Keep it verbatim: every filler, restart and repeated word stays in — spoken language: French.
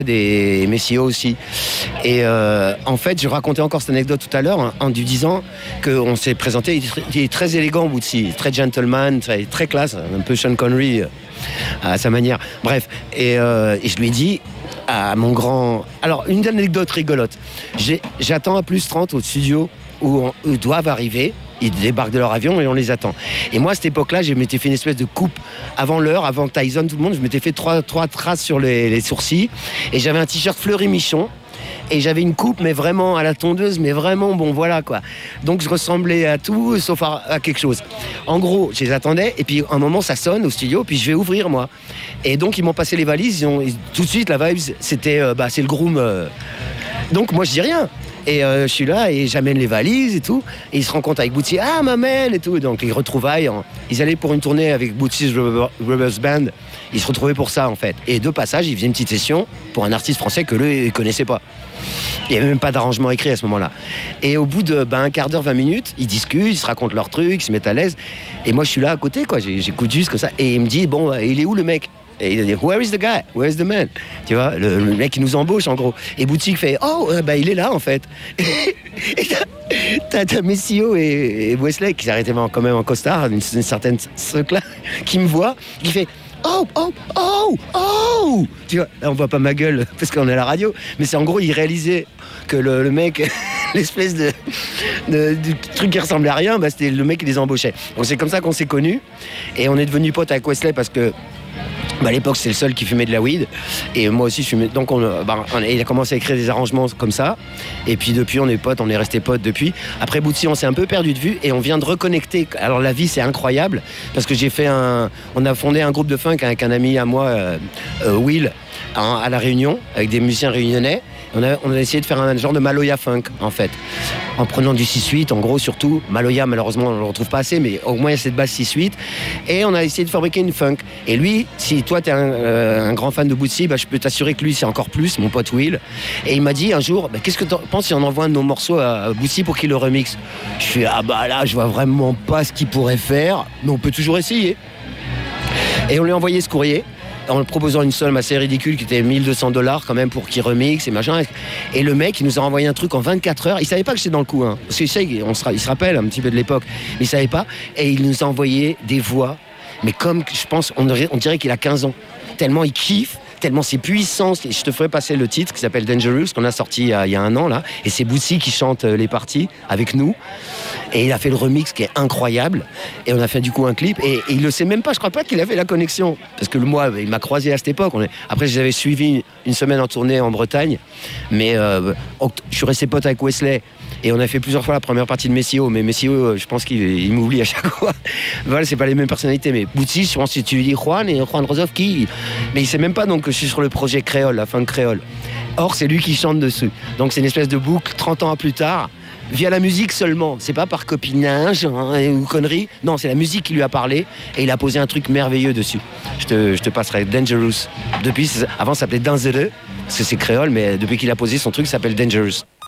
des Messio aussi. Et euh, en fait, je racontais encore cette anecdote tout à l'heure en, en lui disant qu'on s'est présenté, il est très, il est très élégant, Bootsy, très gentleman, très, très classe, un peu Sean Connery euh, à sa manière. Bref, et, euh, et je lui ai dit à mon grand... Alors, une anecdote rigolote. J'ai, j'attends à plus trente au studio où, on, où doivent arriver. Ils débarquent de leur avion et on les attend. Et moi, à cette époque-là, je m'étais fait une espèce de coupe avant l'heure, avant Tyson, tout le monde. Je m'étais fait trois, trois traces sur les, les sourcils. Et j'avais un t-shirt Fleury-Michon. Et j'avais une coupe, mais vraiment à la tondeuse, mais vraiment, bon, voilà, quoi. Donc, je ressemblais à tout, sauf à, à quelque chose. En gros, je les attendais. Et puis, un moment, ça sonne au studio. Puis, je vais ouvrir, moi. Et donc, ils m'ont passé les valises. Ils ont, ils, tout de suite, la vibe, c'était, euh, bah, c'est le groom. Euh... Donc, moi, je dis rien. Et euh, je suis là et j'amène les valises et tout. Et ils se rencontrent avec Bootsy. Ah, Mamel et tout. Donc les retrouvailles. Hein. Ils allaient pour une tournée avec Bootsy's Rubbers Band. Ils se retrouvaient pour ça en fait. Et de passage, ils faisaient une petite session pour un artiste français que eux, ils connaissaient pas. Il n'y avait même pas d'arrangement écrit à ce moment-là. Et au bout de ben, un quart d'heure, vingt minutes, ils discutent, ils se racontent leurs trucs, ils se mettent à l'aise. Et moi, je suis là à côté, quoi. J'écoute juste comme ça. Et il me dit, bon, il est où le mec? Et il a dit, where is the guy? Where is the man? Tu vois, le, le mec qui nous embauche, en gros. Et Bootsy fait, oh, euh, bah, il est là, en fait. Et t'as, t'as Messio et, et Wesley, qui s'arrêtaient quand même en costard, une, une certaine truc là, qui me voit, qui fait, oh, oh, oh, oh! Tu vois, là, on voit pas ma gueule, parce qu'on est à la radio, mais c'est en gros, il réalisait que le, le mec, l'espèce de, de, de truc qui ressemblait à rien, bah, c'était le mec qui les embauchait. Donc c'est comme ça qu'on s'est connus, et on est devenus potes avec Wesley, parce que bah à l'époque, c'est le seul qui fumait de la weed. Et moi aussi, je fumais. Donc, on, bah, on, il a commencé à écrire des arrangements comme ça. Et puis, depuis, on est potes, on est restés potes depuis. Après Bootsy, on s'est un peu perdu de vue et on vient de reconnecter. Alors, la vie, c'est incroyable parce que j'ai fait un. On a fondé un groupe de funk avec un ami à moi, euh, euh, Will, à, à La Réunion, avec des musiciens réunionnais. On a, on a essayé de faire un genre de Maloya funk, en fait. En prenant du six huit, en gros, surtout. Maloya, malheureusement, on ne le retrouve pas assez, mais au moins, il y a cette base six huit. Et on a essayé de fabriquer une funk. Et lui, si toi, tu es un, euh, un grand fan de Bootsy, bah, je peux t'assurer que lui, c'est encore plus, mon pote Will. Et il m'a dit un jour, bah, qu'est-ce que tu penses si on envoie un de nos morceaux à Bootsy pour qu'il le remixe? Je fais, ah bah là, je vois vraiment pas ce qu'il pourrait faire, mais on peut toujours essayer. Et on lui a envoyé ce courrier, en le proposant une somme assez ridicule qui était mille deux cents dollars quand même pour qu'il remixe et machin. Et le mec, il nous a renvoyé un truc en vingt-quatre heures. Il savait pas que j'étais dans le coup, hein. Parce qu'il sait, on se, il se rappelle un petit peu de l'époque, mais il savait pas. Et il nous a envoyé des voix, mais comme je pense, on, on dirait qu'il a quinze ans. Tellement il kiffe, tellement c'est puissant. Je te ferai passer le titre qui s'appelle Dangerous, qu'on a sorti il y a, il y a un an là. Et c'est Bootsy qui chante les parties avec nous. Et il a fait le remix qui est incroyable. Et on a fait du coup un clip. Et, et il le sait même pas, je crois pas qu'il a fait la connexion. Parce que moi, il m'a croisé à cette époque. On est... Après, je les avais suivis une semaine en tournée en Bretagne. Mais euh, je suis resté pote avec Wesley. Et on a fait plusieurs fois la première partie de Messio. Mais Messio, je pense qu'il il m'oublie à chaque fois. Voilà, c'est pas les mêmes personnalités. Mais Bootsy, je pense que si tu lui dis Juan et Juan Rozovski, mais il sait même pas donc que je suis sur le projet Créole, la funk créole. Or, c'est lui qui chante dessus. Donc, c'est une espèce de boucle trente ans plus tard. Via la musique seulement, c'est pas par copinage hein, ou conneries. Non, c'est la musique qui lui a parlé et il a posé un truc merveilleux dessus. Je te, je te passerai Dangerous. Depuis, avant ça s'appelait Dangereux parce que c'est créole, mais depuis qu'il a posé son truc, ça s'appelle Dangerous.